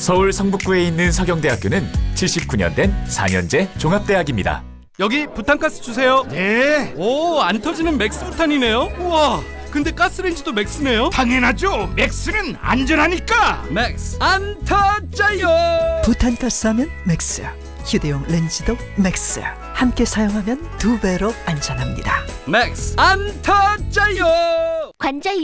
서울 성북구에 있는 서경대학교는 79년 된 4년제 종합대학입니다. 여기 부탄가스 주세요. 네, 오, 안 터지는 맥스 부탄이네요. 우와, 근데 가스레인지도 맥스네요. 당연하죠. 맥스는 안전하니까. 맥스 안 터져요. 부탄가스하면 맥스, 휴대용 렌즈도 맥스. 함께 사용하면 2배로 안전합니다. 맥스 안 터져요. 관절